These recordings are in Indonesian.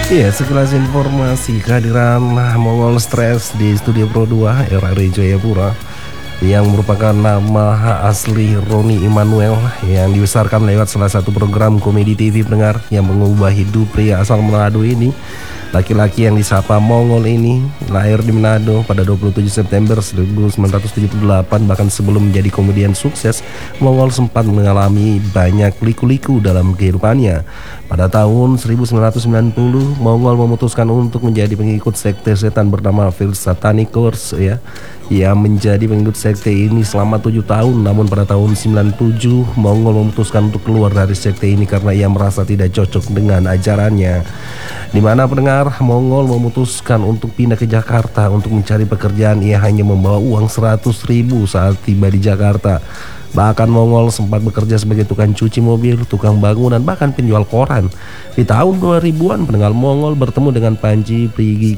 Iya, sekilas informasi kehadiran Mongol Stress di Studio Pro 2 RRI Jayapura yang merupakan nama asli Roni Immanuel yang dibesarkan lewat salah satu program komedi TV pendengar yang mengubah hidup pria asal Manado ini. Laki-laki yang disapa Mongol ini lahir di Manado pada 27 September 1978. Bahkan sebelum menjadi komedian sukses, Mongol sempat mengalami banyak liku-liku dalam kehidupannya. Pada tahun 1990, Mongol memutuskan untuk menjadi pengikut sekte setan bernama First Satanic Course ya. Ia menjadi pengikut sekte ini selama 7 tahun. Namun pada tahun 97, Mongol memutuskan untuk keluar dari sekte ini karena ia merasa tidak cocok dengan ajarannya. Di mana pendengar, Mongol memutuskan untuk pindah ke Jakarta untuk mencari pekerjaan. Ia hanya membawa uang 100.000 saat tiba di Jakarta. Bahkan Mongol sempat bekerja sebagai tukang cuci mobil, tukang bangunan, bahkan penjual koran. Di tahun 2000-an, pendengar, Mongol bertemu dengan Panji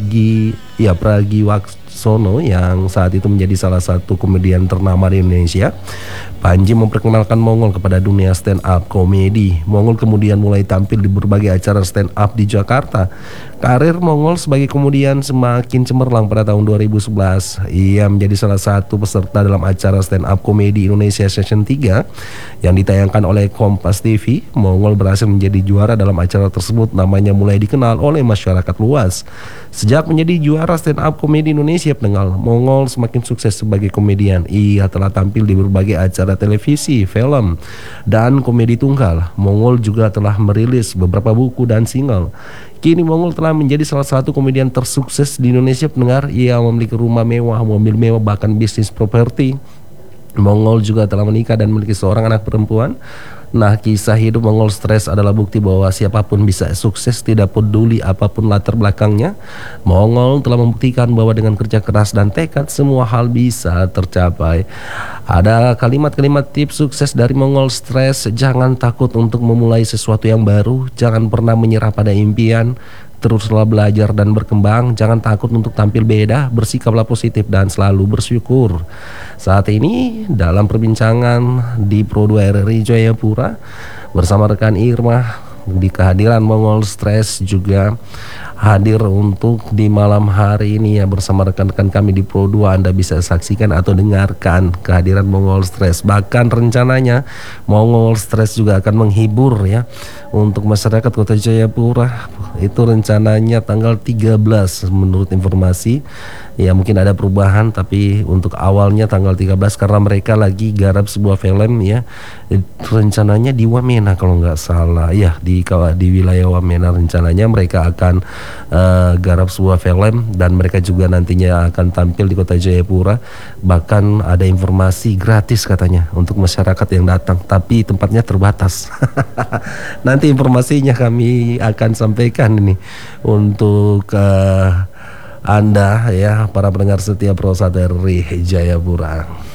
Pragiwaksono yang saat itu menjadi salah satu komedian ternama di Indonesia. Panji memperkenalkan Mongol kepada dunia stand up komedi. Mongol kemudian mulai tampil di berbagai acara stand up di Jakarta. Karir Mongol sebagai komedian semakin cemerlang pada tahun 2011. Ia menjadi salah satu peserta dalam acara stand up komedi Indonesia Season 3 yang ditayangkan oleh Kompas TV. Mongol berhasil menjadi juara dalam acara tersebut. Namanya mulai dikenal oleh masyarakat luas. Sejak menjadi juara stand up komedi Indonesia, pendengar, Mongol semakin sukses sebagai komedian. Ia telah tampil di berbagai acara televisi, film, dan komedi tunggal. Mongol juga telah merilis beberapa buku dan single. Kini Mongol telah menjadi salah satu komedian tersukses di Indonesia, pendengar. Ia memiliki rumah mewah, mobil mewah, bahkan bisnis properti. Mongol juga telah menikah dan memiliki seorang anak perempuan. Nah, kisah hidup Mongol Stress adalah bukti bahwa siapapun bisa sukses, tidak peduli apapun latar belakangnya. Mongol telah membuktikan bahwa dengan kerja keras dan tekad, semua hal bisa tercapai. Ada kalimat-kalimat tips sukses dari Mongol Stress. Jangan takut untuk memulai sesuatu yang baru. Jangan pernah menyerah pada impian. Teruslah belajar dan berkembang. Jangan takut untuk tampil beda. Bersikaplah positif dan selalu bersyukur. Saat ini dalam perbincangan di Pro 2 RRI Jayapura bersama rekan Irma, di kehadiran Mongol Stress juga hadir untuk di malam hari ini ya bersama rekan-rekan kami di Pro 2. Anda bisa saksikan atau dengarkan kehadiran Mongol Stress. Bahkan rencananya Mongol Stress juga akan menghibur ya untuk masyarakat Kota Jayapura. Itu rencananya tanggal 13 menurut informasi. Ya mungkin ada perubahan, tapi untuk awalnya tanggal 13 karena mereka lagi garap sebuah film ya. Rencananya di Wamena kalau nggak salah ya, di wilayah Wamena rencananya mereka akan garap sebuah film dan mereka juga nantinya akan tampil di Kota Jayapura. Bahkan ada informasi gratis katanya untuk masyarakat yang datang, tapi tempatnya terbatas. Nanti informasinya kami akan sampaikan ini untuk Anda ya para pendengar setia Pro 1 RRI Jayapura.